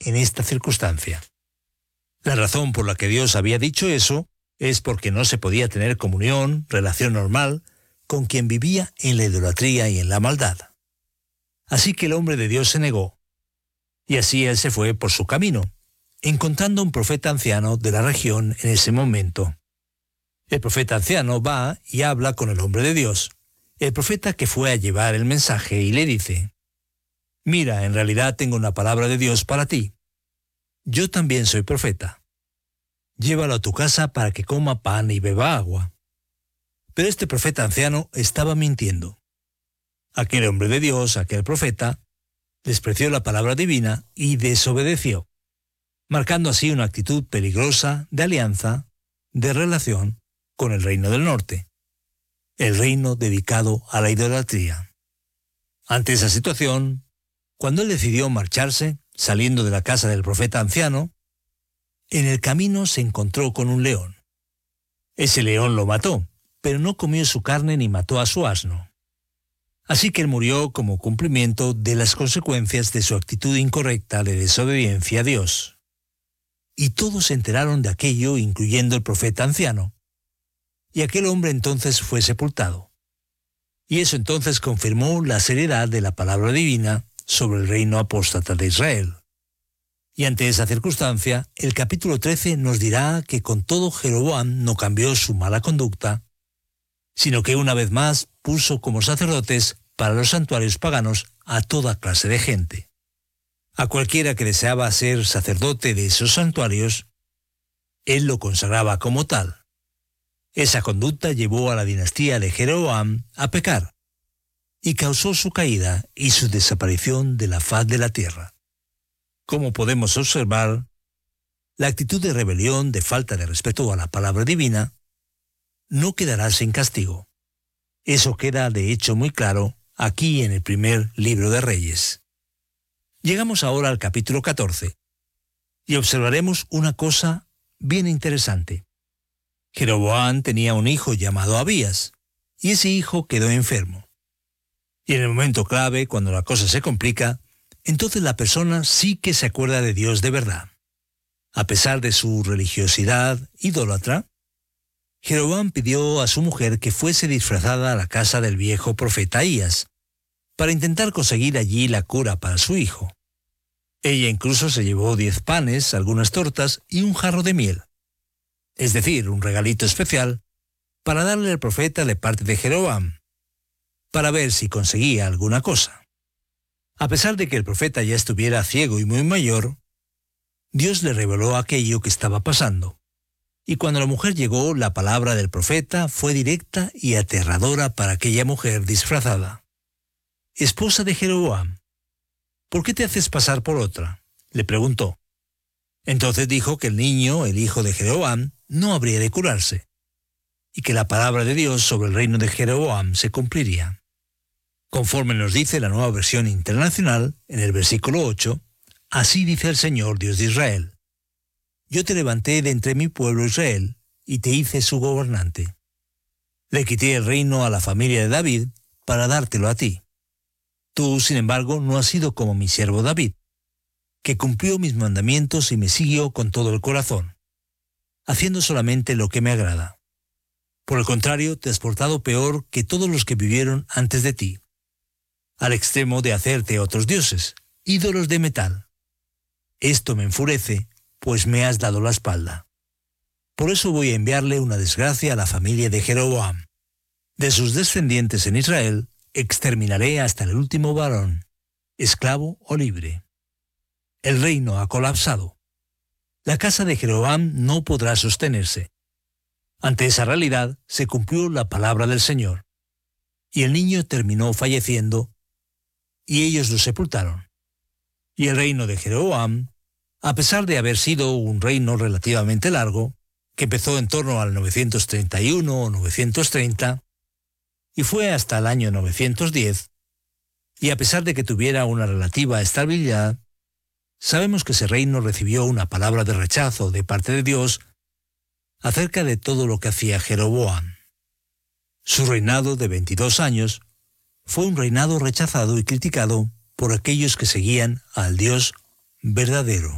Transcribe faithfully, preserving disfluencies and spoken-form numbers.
en esta circunstancia. La razón por la que Dios había dicho eso es porque no se podía tener comunión, relación normal, con quien vivía en la idolatría y en la maldad. Así que el hombre de Dios se negó, y así él se fue por su camino, encontrando un profeta anciano de la región en ese momento. El profeta anciano va y habla con el hombre de Dios, el profeta que fue a llevar el mensaje, y le dice: «Mira, en realidad tengo una palabra de Dios para ti. Yo también soy profeta. Llévalo a tu casa para que coma pan y beba agua». Pero este profeta anciano estaba mintiendo. Aquel hombre de Dios, aquel profeta, despreció la palabra divina y desobedeció, marcando así una actitud peligrosa de alianza, de relación con el reino del norte, el reino dedicado a la idolatría. Ante esa situación, cuando él decidió marcharse, saliendo de la casa del profeta anciano, en el camino se encontró con un león. Ese león lo mató, pero no comió su carne ni mató a su asno. Así que él murió como cumplimiento de las consecuencias de su actitud incorrecta de desobediencia a Dios. Y todos se enteraron de aquello, incluyendo el profeta anciano. Y aquel hombre entonces fue sepultado. Y eso entonces confirmó la seriedad de la palabra divina sobre el reino apóstata de Israel. Y ante esa circunstancia, el capítulo trece nos dirá que con todo Jeroboam no cambió su mala conducta, sino que una vez más puso como sacerdotes para los santuarios paganos a toda clase de gente. A cualquiera que deseaba ser sacerdote de esos santuarios, él lo consagraba como tal. Esa conducta llevó a la dinastía de Jeroboam a pecar y causó su caída y su desaparición de la faz de la tierra. Como podemos observar, la actitud de rebelión, de falta de respeto a la palabra divina, no quedará sin castigo. Eso queda de hecho muy claro aquí en el primer libro de Reyes. Llegamos ahora al capítulo catorce y observaremos una cosa bien interesante. Jeroboam tenía un hijo llamado Abías, y ese hijo quedó enfermo. Y en el momento clave, cuando la cosa se complica, entonces la persona sí que se acuerda de Dios de verdad. A pesar de su religiosidad idólatra, Jeroboam pidió a su mujer que fuese disfrazada a la casa del viejo profeta Ahías, para intentar conseguir allí la cura para su hijo. Ella incluso se llevó diez panes, algunas tortas y un jarro de miel, es decir, un regalito especial, para darle al profeta de parte de Jeroboam, para ver si conseguía alguna cosa. A pesar de que el profeta ya estuviera ciego y muy mayor, Dios le reveló aquello que estaba pasando. Y cuando la mujer llegó, la palabra del profeta fue directa y aterradora para aquella mujer disfrazada. «Esposa de Jeroboam, ¿por qué te haces pasar por otra?», le preguntó. Entonces dijo que el niño, el hijo de Jeroboam, no habría de curarse, y que la palabra de Dios sobre el reino de Jeroboam se cumpliría. Conforme nos dice la Nueva Versión Internacional, en el versículo ocho, así dice el Señor Dios de Israel: «Yo te levanté de entre mi pueblo Israel, y te hice su gobernante. Le quité el reino a la familia de David para dártelo a ti. Tú, sin embargo, no has sido como mi siervo David, que cumplió mis mandamientos y me siguió con todo el corazón, haciendo solamente lo que me agrada. Por el contrario, te has portado peor que todos los que vivieron antes de ti, al extremo de hacerte otros dioses, ídolos de metal. Esto me enfurece, pues me has dado la espalda. Por eso voy a enviarle una desgracia a la familia de Jeroboam. De sus descendientes en Israel, exterminaré hasta el último varón, esclavo o libre. El reino ha colapsado. La casa de Jeroboam no podrá sostenerse. Ante esa realidad se cumplió la palabra del Señor, y el niño terminó falleciendo, y ellos lo sepultaron. Y el reino de Jeroboam, a pesar de haber sido un reino relativamente largo, que empezó en torno al novecientos treinta y uno o novecientos treinta, y fue hasta el año novecientos diez, y a pesar de que tuviera una relativa estabilidad, sabemos que ese reino recibió una palabra de rechazo de parte de Dios acerca de todo lo que hacía Jeroboam. Su reinado de veintidós años fue un reinado rechazado y criticado por aquellos que seguían al Dios verdadero.